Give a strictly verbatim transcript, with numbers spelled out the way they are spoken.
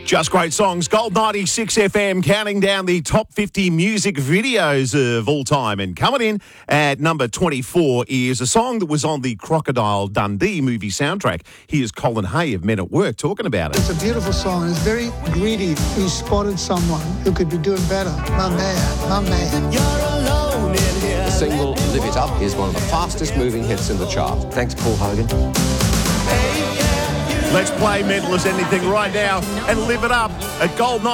Just great songs. Gold ninety-six F M counting down the top fifty music videos of all time. And coming in at number twenty-four is a song that was on the Crocodile Dundee movie soundtrack. Here's Colin Hay of Men at Work talking about it. It's a beautiful song. It's very greedy. He spotted someone who could be doing better. My man, my man. You're alone in here. The single Live It Up is one of the fastest moving hits in the chart. Thanks, Paul Hogan. Let's play Mental as Anything right now and live it up at Gold